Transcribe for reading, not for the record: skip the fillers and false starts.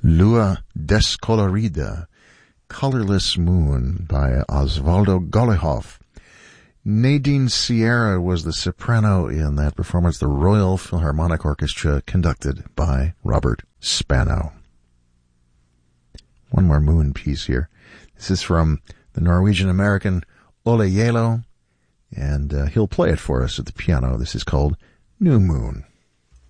Lua Descolorida, Colorless Moon by Osvaldo Golijov. Nadine Sierra was the soprano in that performance, the Royal Philharmonic Orchestra, conducted by Robert Spano. One more Moon piece here. This is from the Norwegian-American Ole Yelo, and he'll play it for us at the piano. This is called New Moon.